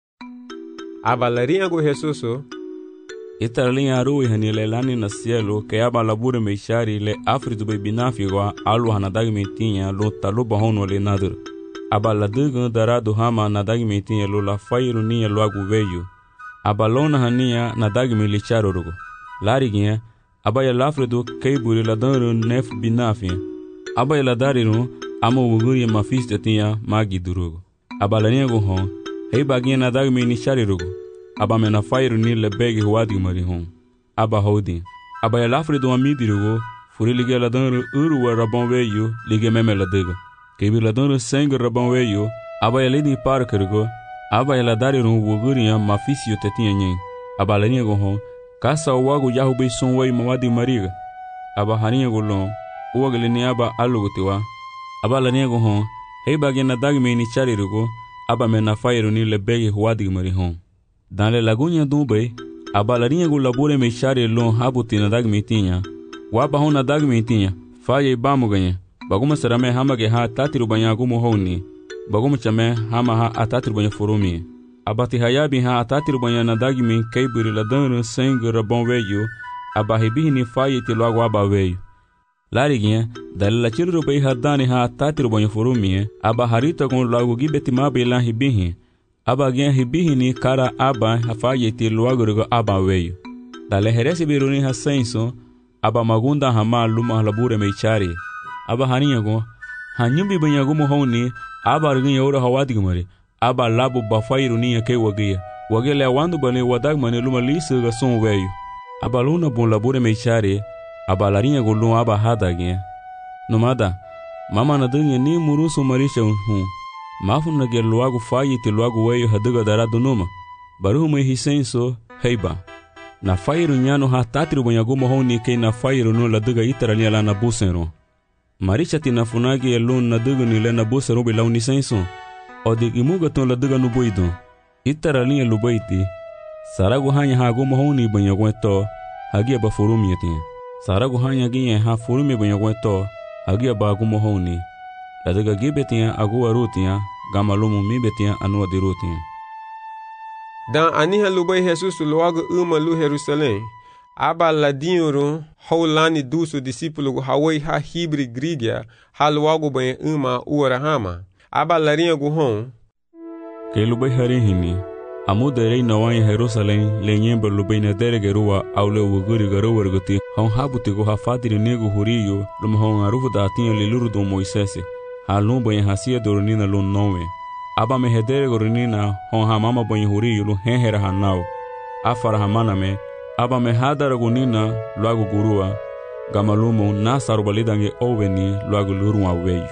Abalaria gu Jesuso. Italian arui hanile lani na cielo que aba labure meishari le afritu be binafigwa alu hanadagi metinya lo taluba hono le nadur. Aba ladugu daradu hama nadagi metinya lo la fairu niya lo agu veyu. Aba lona hania nadagi milicharo rugo. Lariginha, aba ya lafridu keiburi ladanu nef binafia. Aba ya ladariru ama wuguri mafista tinya magi durugo. Aba lania go hon, hei baginha nadagi milichari rugo. Aba mena fairu ni le begi huadi mari hon. Aba hodi. Aba ya lafri do amidirugo, furi lige la danru uru wa rabon weyu, lige meme la dega. Kebi la danru seng rabon weyu, aba ya lidi parkergo, aba ya la dariru wuguri ya mafisio tetinha nyen. Aba la niego hon, kasa wagu yahu be son wei mawadi mariga. Aba haninha go lon, uwagli ni aba alugutiwa. Aba la niego hon, hei bagi na dagme ni charirugo, aba mena fairu ni le begi huadi mari hon. Dans les lagunes d'Umbay, a balarinha gu labure me chare lon habuti na dag mitinha. Waba hona dag mitinha, faye bamu ganha. Baguma sarame hama ge ha tatiru banya gumu honi. Baguma chame hama ha atatiru banya furumi. Abati hayabi ha atatiru banya na dag mi kaiburi la danru sengu rabon weyo. Abahibihi ni faye ti logo aba weyo. Lariguinha, dalila chiru bay hadani ha atatiru banya furumi. Abaharita gon logo gibeti mabe lan hibihi. Aba gen hibihi ni kara aba hafaye ti luagurgo aba weyo. Dale heresi biruni ha senso, aba magunda hama luma labure meichari. Aba haninyago, hanyumbi banyagumo honi, aba argin yora hawadigmari, aba labu bafairu ni yake wagia. Wagele awandu bane wadagmane luma lisu ga son weyo. Aba luna bon labure meichari, aba larinyago luma aba hadagen. Nomada, mama na dunye ni murusu marisha unhu. Mafun na ger luagu fayi ti luagu weyo haduga daradu numa. Baruhu me hisenso, heiba. Na fairu nyano ha tatiru banyagumo honi ke na fairu no la duga itara ni ala na busero. Marisha ti na funagi elun na duga ni le na busero be launi senso. O di imuga ton la duga nubuido. Itara ni elubaiti. Saragu hanya ha gumo honi banyagweto, hagia ba furumi yatin. Saragu hanya ginye ha furumi banyagweto, hagia ba gumo honi. La duga gibetia agua rutia, gamalumu mibetia anua di rutia. Dan aniha lubay Jesus luago uma lu Jerusalém. Aba ladinho haulani duso discípulo hawai ha hibri grigia, ha luago bem uma uarahama. Aba larinha guhon. Que lubay harihini. Amuderei nawanya Jerusalém, lenyember lubay na deregerua aule wuguri garowarguti, hon habutigo ha fadiri nego huriyo, lum hon arufu da atinha liluru do Moisés. Ha lumba em hacia dornina lun nowe. Aba me hedere gornina hon ha mama banyi huri yulu henhera hanau. Afara hamana me. Aba me hadara gunina luagu gurua. Gamalumu na sarubalidange oveni luagu lurua weyu.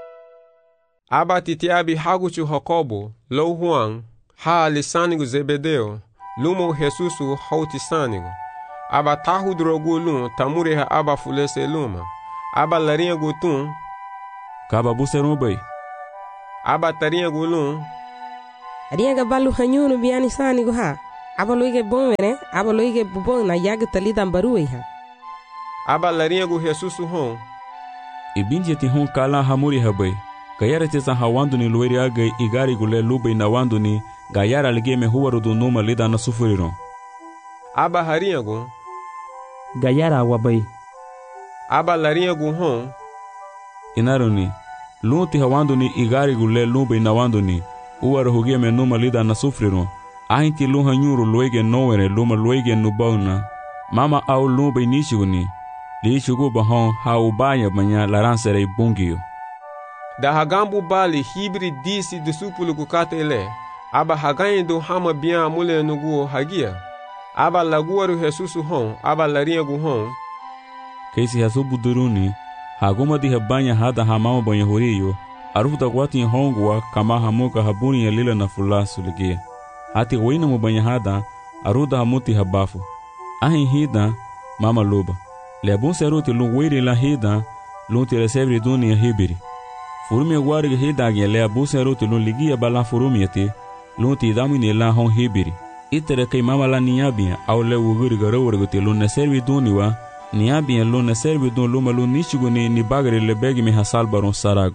Aba titiabi haguchu Jacobo, lo Juan, ha lisanigo Zebedeo, lumo Jesusu hauti sanigo. Aba tahu drogu lun tamure ha aba fulese luma. aba larinha gutun kaba buserum bay aba tarinha gulun Aria ga balu hanyunu biani sani go ha. Aba loige bon vere, aba loige bubon na yag talida baruei ha. Aba larinha go Jesus hon. Ibinje ti hon kala hamuri habay. Kayara tesa hawandu ni loiri agay igari gule lubay na wandu ni gayara ligeme huwaru du numa lida na sufuriron. Aba harinha go gayara wabay. Aba larinha go hon. Inaroni lunti hawandu ni igari gule lubay na wandu ni uwar hugeme numa lida na sufriron. Ahinti luha nyuru loige nowere luma loige nubauna. Mama au lubay nishiguni. Liishugu bahon haubaya manya laransere bungiyo. Da hagambu bali hibri disi disupulu kukate ele. Aba hagaindo hama bian mule nuguo hagia. Aba laguaru Jesusu hon. Aba larinha gu hon. Keisi hasubu duruni. Haguma di habanya hada hamama banya horiyo. Arufuta kwati hongwa kama hamuka habuni ya lila na fulasu ligia. Hati wina mubanya hada aruda hamuti habafu. Ahin hida mama luba. Lebun seruti lun wiri la hida lun ti resevri duni ya hibiri. Furumi wari hida gya lebun seruti lun ligia bala furumi yati lun ti damini la hon hibiri. Itere kay mama la niyabia au le wuguri garawurguti lun neservi duni wa niyabia lun neservi dun luma lun nishiguni ni bagari lebegi mi hasal baron sarago.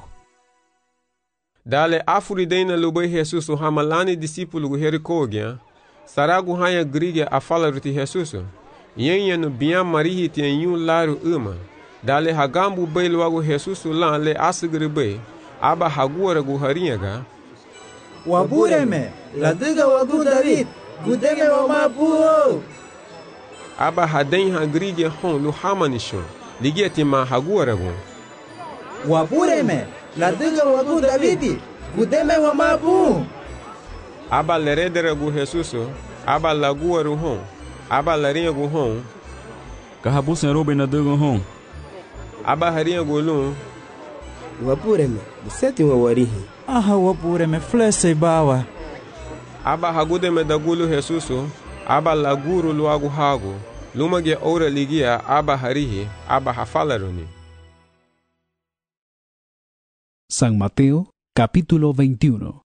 Dale afuri deina lubay Jesus hamalani discípulo gu herikogya. Saragu hanya grigia afala ruti Jesus. Yenye no bian marihi tien yun laru uma. Dale hagambu bay luagu Jesus lan le asugri bay. Aba haguara gu harinyaga. Wabureme, la diga wagu David, gudeme wa mabuo. Aba haden hagrigia hon lu hamanisho. Ligia tima haguara gu. Wabureme, la diga wagu David, gudeme wa mabu. Aba leredere gu Jesus, aba laguaru hon. Aba larinha gu hon. Kahabusen robe na diga hon. Aba harinha gu lun. Wapureme, seti wa warihi. Aha wapureme flese bawa. Aba hagudeme da gulu Jesus, aba laguru luagu hagu. Lumage ora ligia aba harihi, aba hafalaruni. San Mateo, capítulo veintiuno.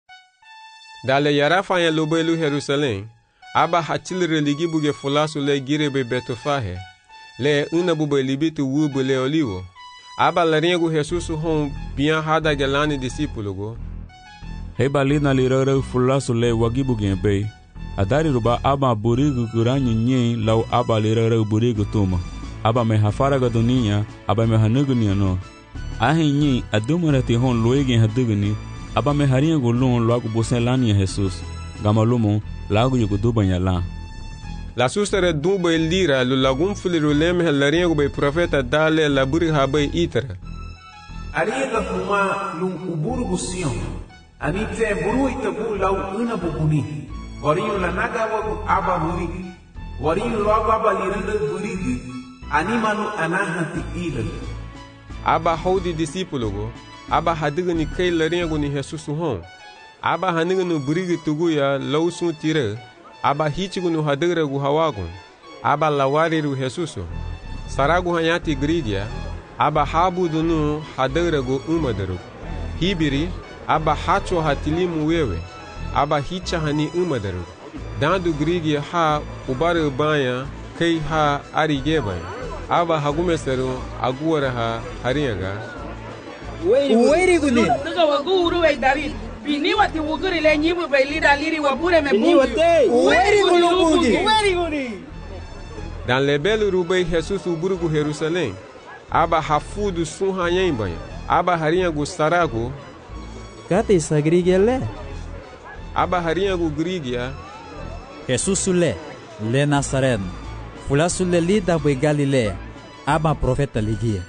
Dale yarafa ya lubelu Jerusalém. Aba hachilre ligibuge fulasu le girebe betofahe. Le una bube libitu wubu le olivo. Aba laringu Jesus hon bian hada gelani discípulo go. Heba lina lirare fulasu le wagibuge bay. Adari ruba aba burigu kuranyu nye lau aba lirare burigu tuma. Aba me hafaraga dunia, aba me hanugunia no. Ahin nye adumarati hon loegen haduguni. Aba me haringu lon loagu bosen lani Jesus. Gamalumo lagu yugo dubanya la. La sustere dube lira lu lagum filiru leme laringu be profeta dale laburi habe itara. Ariega fuma lung uburu gusion. Anite buru itabu lau una bukuni. Wariyu la naga wagu aba burigi. Wariyu loagu aba liranda burigi. Animanu anahati ilal. Aba haudi discípulo go. Aba hadigani kay laringu ni Jesus hon. Aba haniganu burigi tuguya lau sun tire. Aba hichigunu hadigra gu hawagun. Aba lawariru Jesus. Saragu hanyati gridia. Aba habudunu hadigra gu umadaru. Hibiri. Aba hacho hatilimu wewe. Aba hicha hani umadaru. Dandu grigia ha ubare banya kay ha arigeban. Aba hagumeseru aguara ha harinyaga. Uweri guni. Nuga waguru we David. Bini wati wuguri le nyibu be lida liri wabure me bungi. Uweri guni. Uweri guni. Dan lebelu rubei Jesus uburugu Jerusalém. Aba hafudu sun hanyemban. Aba harinyagu sarago. Kate sagrigia le. Aba harinyagu grigia. Jesus le, le Nazareno. Fulasu le lida be Galilea. Aba profeta ligia.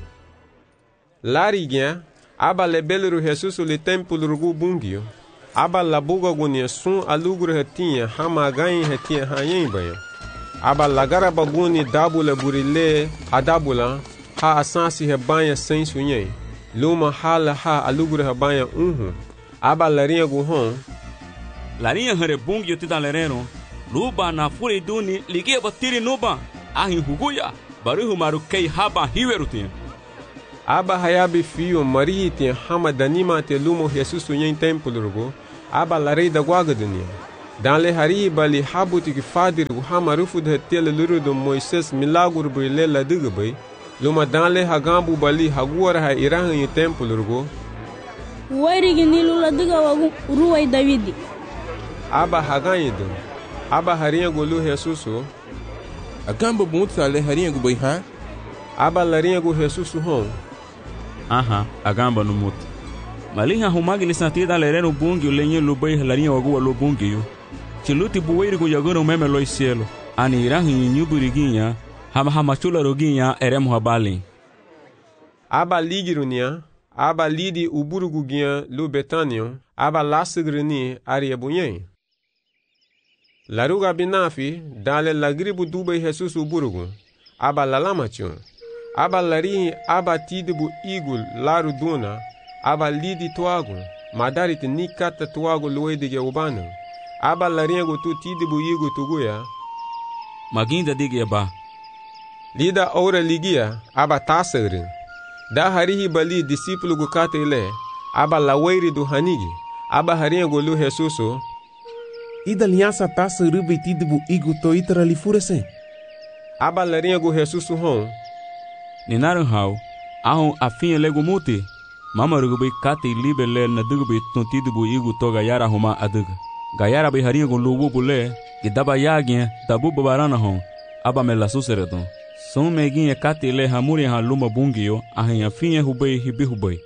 Larigien, aba lebelu Jesus le templo rugu bungio. Aba labuga gunia sun alugru hetinha hama ganha hetinha hanyemban. Aba lagara baguni dabula burile adabula ha asansi hebanha sem sunyen. Luma hala ha alugru hebanha unhu. Aba larinha gu hon. Larinha hare bungio tida lereno. Luba na furi duni ligia batiri nuba. Ahin huguya. Baruhu maru kei haba hiwerutin. aba hayabi fio Maria te hama danima te lumo Jesus yen templo rugo aba la rei da guaga dunia dan le hari bali habuti ki fadir gu hama rufu de tele luru do Moises milagro brile la duga bay luma dan le hagambu bali haguara ha irahan yen templo rugo wairi gini lula duga wagu ruwai Davidi aba haganyi do aba harinha golu Jesus agamba bunta le harinha gu bay ha aba larinha gu Jesus hon aha agamba no muti malinha humagi lisantida lereno bungi lenye lubai larinha wagu lo bungi yo chiluti buweiri gu yagoro meme lo cielo ani irahi nyuburiguinha hama hama chula roguinha eremo habali aba ligirunia aba lidi uburuguguinha lu Betanio aba lasigrini aria bunyen laruga binafi dale lagribu dubai Jesus uburugu aba lalamachon aba lari aba tidibu igul laru duna aba lidi tuagu madarit nikata tuagu luedige ubano aba lariego tu tidibu igu tuguya maginda dige ba lida ora ligia aba tasagrin da harihi bali discípulo gu katele aba laweiri du hanigi aba hariego lu Jesuso ida aliança tasagri tidibu igu to itra lifurese aba lariego Jesuso hon ninaran hau ahon afinha lego muti mama rugubai kate libe le na dugubai tontidu bu igu to gayara huma adug gayara bai harinha gon lubu bule gidaba yagin dabu babarana hon aba mela suseredon son meginha kate le hamuri ha luma bungio ahin afinha hubai hibi hubai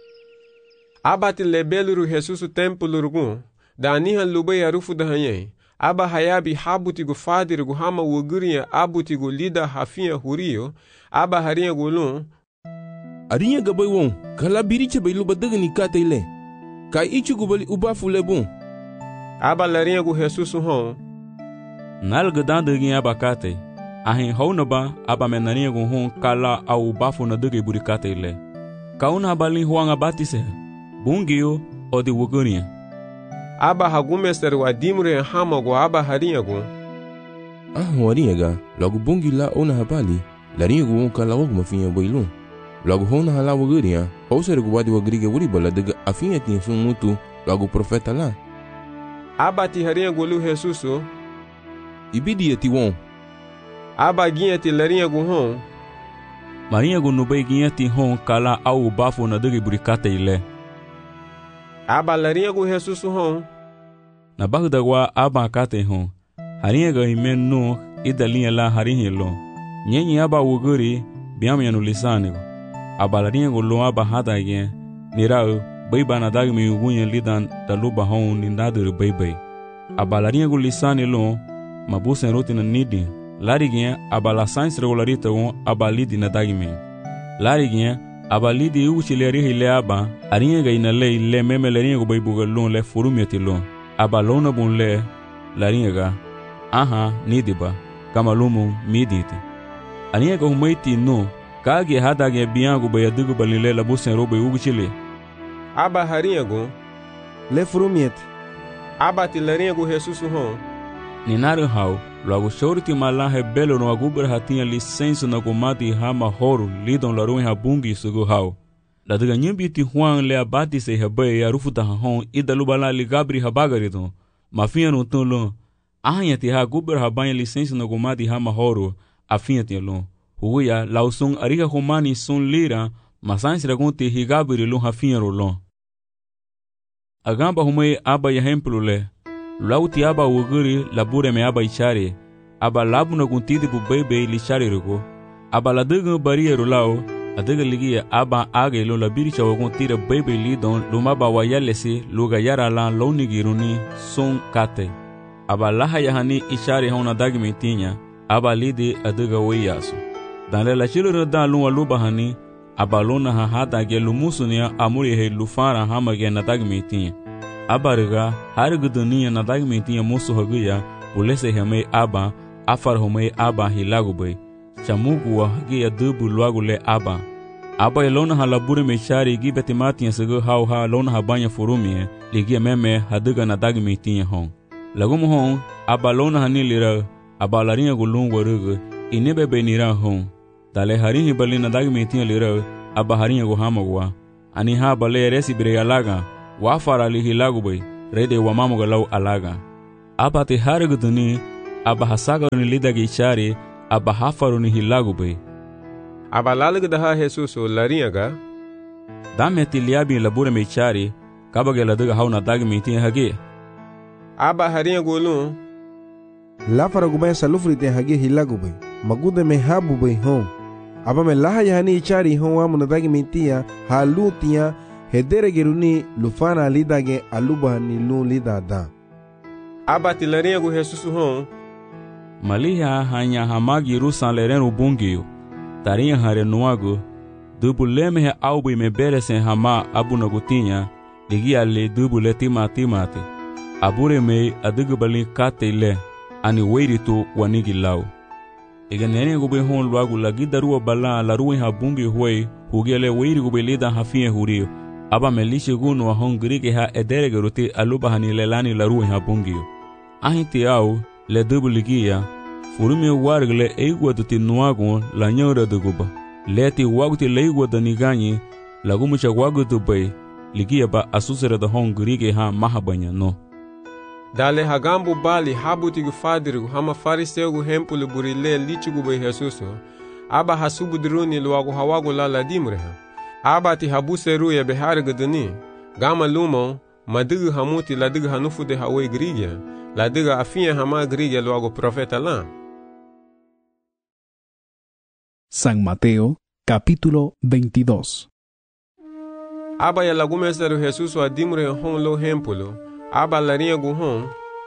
aba te lebeluru Jesus templo rugun da aniha lubai arufu da hanye aba hayabi habuti gu fadir gu hama wugurinha abuti gu lida hafinha hurio aba harinha gulun arinha gabai won kala biriche bai luba daga ni kate ile kai ichi gu bali ubafu le bon aba larinha gu Jesus hon nal gadan dagin aba kate ahin hona ba aba menarinha gu hon kala au bafu na daga buri kate ile kauna bali huanga batise bungio odi wugurinha aba hagumester wa dimre hama gu aba harinha gu ah warinha ga logo bungi la ona habali larinha gu hon kala wagu mafinha boilun logo hona hala wugurinha ou ser gu wadi wagriga wuri bala daga afinha tinha sun mutu logo profeta la aba ti harinha gu lu Jesuso ibidi eti won aba ginha ti larinha gu hon marinha gu nubai ginha ti hon kala au bafu na daga buri kate ile aba larinha gu Jesuso hon na bagda wa aba kate hon harinha ga himen no idalinha la harinha lo nyenyi aba wuguri biamya no lisanigo aba larinha gu lo aba hada gen nirao baiba na dagmi ugunya lidan daluba hon nindadur baibai aba larinha gu lisani lo mabusen rotina nidi lari gen aba la science regularita won aba lidi na dagmi lari gen aba lidi uchileri hile aba arinha ga ina le le meme larinha gu baibuga lo le forumeti lo aba lona bun le larinha ga aha nidiba kama lumu miditi arinha ga humaiti no kage hada ge biangu bayadugo balile la busen robe uguchile aba harinha gu le forumeti aba ti larinha gu Jesus hon ninaru hau logo shorti malahe belo no agubra hatinha licença na gomati hama horo lidon larun habungi sugo hau la daga nyimbi ti huang le abati se habe ya rufuta hon idalubala li gabri habagarido mafinha no tolo ahnya ti ha gubra habanya licença na gomati hama horo afinha ti lo huya lausung ariga humani sun lira masan siragunti higabri lo hafinha rolon agamba humai aba ya hemplo le lauti aba wuguri labure me aba ichare aba labu na guntidi bu bebe li chare rugo aba la dugu bariero lao adaga ligia aba age lo la biri chawo guntira bebe li don luma ba wayalesi luga yara la lonigiruni son kate aba laha yahani ichare hona dagmi tinya aba lidi adaga wayasu dan la chilo dan luwa luba hani aba lona ha hada ge lumusunia amuri he lufara hamage na dagmi tinya abariga hariguduniya na dagmi tinya musu haguya ulese hame aba afar home aba hilagubay chamugu wa hagiya dubu luagule aba aba elona halabure mechari gibeti matiya sego hau ha lona habanya furumie ligia meme haduga na dagmi tinya hon lagumu hon aba lona hanilira aba larinha gulung warugu inebe benira hon dale harinhi bali na dagmi tinya lira aba harinha go hamagwa ani ha bale resi bire alaga wa fara li hilagu bay rede wa mamuga law alaga aba te haraguduni aba hasaga ni lidagi ichari aba hafaru ni hilagu bay aba lalag daha Jesus laringa dame tiliabi labure me ichari kabage ladaga hauna dagi mitin hage aba harinha golun la fara gubay salufri te hage hilagu bay magude me habu bay hon aba me laha yani ichari hon wa munadagi mitia halutia hedere geruni lufana lidage aluba ni lu lidada aba tilarinha go Jesus hon maliha hanya hamagi rusan lerenu bungiyo tarinha hare nuago dubuleme he aubi me beresen hama abuna gutinha ligia le dubule tima timate abure me adugu bali kate le ani weiritu wanigi lau ega nene go be hon luagu lagi daruwa bala la ruwe ha bungi huwe hugele weiri go be lida hafie hurio aba me lishe gunu wa hon grige ha edere geruti aluba hani lelani la ruwe ha bungi ahiti au le dubuligia furume wargle eigwa duti nuagu la nyora duguba leti waguti leigwa danigani lagumucha wagutu bay ligia ba asusere da hon grige ha mahabanya no dale hagambu bali habuti gu fadiru hama fariseu gu hempulu burile lichugu bay Jesus aba hasubu diruni luagu hawagu lala dimreha aba ti habuseru ya behar guduni gama lumo madigu hamuti ladigu hanufu de hawe grige ladigu afia hama grige luagu profeta la. San Mateo, capítulo veintidós. Aba ya lagumeseru Jesus wa dimre hon lo hempulu aba larinha gu hon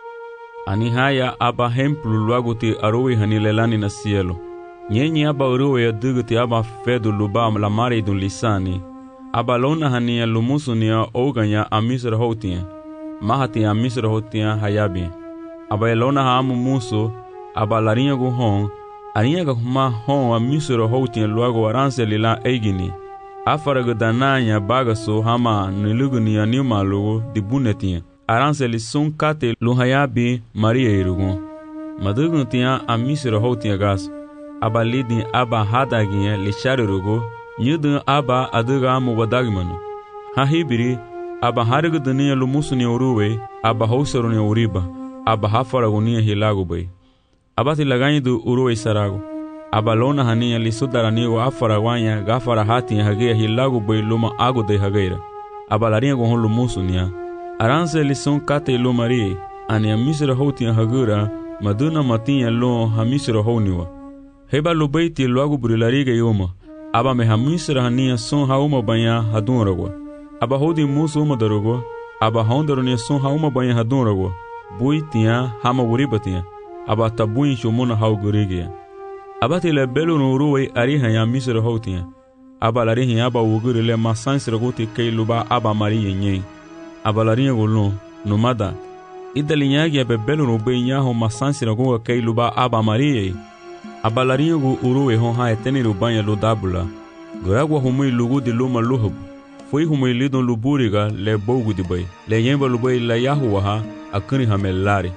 ani haya aba hempulu luagu ti arowe hanilelani na cielo nyenye aba arowe ya duguti aba fedu luba la mare dun lisani aba lona hania lumusu nia oganya amisra hotia mahati amisra hotia hayabi aba lona ha amu muso aba larinha gu hon arinha ga ma hon amisra hotia luagu aranse lila eigini afaraga dananya bagaso hama niluguni anima lugu dibunetia aranse li sun kate luhayabi maria irugu madugun tia amisra hotia gas aba lidi aba hadagiya li sharirugu nyudun aba aduga mu wadagmanu ha hibiri aba harigu dunia lumusuni uruwe aba hausaru ni uriba aba hafaragu ni hilagu bay aba tilagani du uruwe saragu aba lona hania li sudarani wa afara wanya gafara hati hagea hilagu bay luma agu de hageira aba larinha go hon lumusunia aranse li sun kate lu mari ani amisra hoti hagura maduna matinha lo hamisra honiwa heba lu baiti lu agu brilariga yoma aba me hamisra hania sun hauma banya hadunragwa aba hodi musu uma darugo aba hondaruni sun hauma banya hadunragwa buitia hama wuribatia aba tabuin shumuna haugurigia aba tile belu nuruwe ariha ya misra hotia aba larihi aba wugurile masansira guti keiluba aba mariye nye aba larihi gulu numada idalinyagi abe belu nube nyaho masansira guga keiluba aba mariye aba larihi gu uruwe hon ha eteni rubanya ludabula guragwa humui lugu di luma luhub foi humui lidon luburiga le bogu di bay le yemba lubay la yahuwa ha akuni hamelari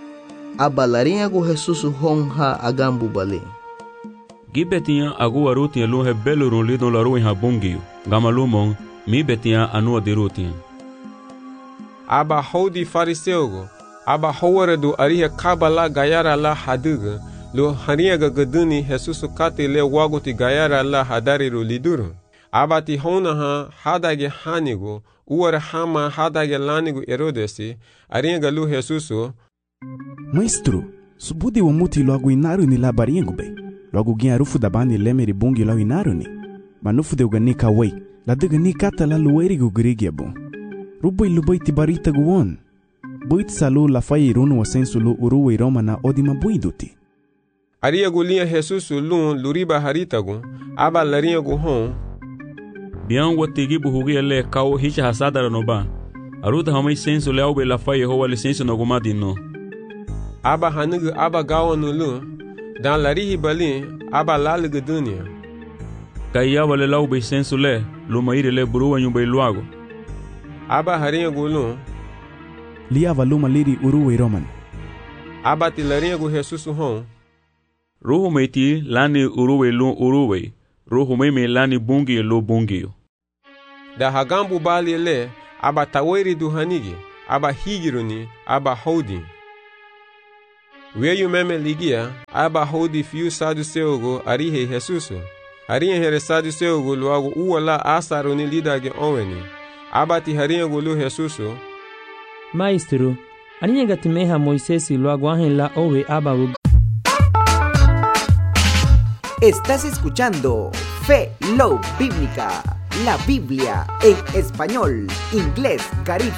aba larinha gu Jesus hon ha agambu bale gibetia agu arutia luhe beluru lidon la ruin ha bungiu gamalumon mi betia anua dirutia aba hodi fariseugo aba howare du ariha kabala gayara la haduga lo haria ga gaduni Jesus kate le waguti gayara la hadari ru liduru aba ti hona ha hadage hanigo uwara hama hadage lanigo erodesi aria ga lu Jesus Maestro, subudi wa muti logo inaru ni labaringo be logo gin arufu da bani lemeri bungi lo inaru ni manufu de uganika wei la de gani kata la lueri go grigi abo rubai lubai tibarita guwon buit salu la fai runu wa sensu lu uruwe roma na odima buiduti aria gulia Jesus lu luriba harita gu aba laria gu hon bian watigi buhugi le kaw hicha hasadara no ba aruta hamai sensu le au be la fai ho wale sensu no gumadi no aba hanugu aba gawanu lu dan larihi bali aba lalugu dunia kaya wale lau be sensu le lu maire le buruwa nyumbe luago aba harinha gulu liava luma liri uruwe roman aba tilarinha gu Jesus hon ruhu meiti lani uruwe lu uruwe roho meme lani bungi lo bungi. Da hagambu bali le aba taweri duhanigi, aba higiruni, aba hodi. Weyu meme ligia, aba hodi fiu saduceogo arihe Jesuso. Harinha here saduceogo luago uala asaruni lidage onweni. Aba ti harinha gulu Jesuso. Maestro, aninha gatimeha Moisés y luago ángel la owe aba. Estás escuchando Fe Love Bíblica, la Biblia en español, inglés, caribe.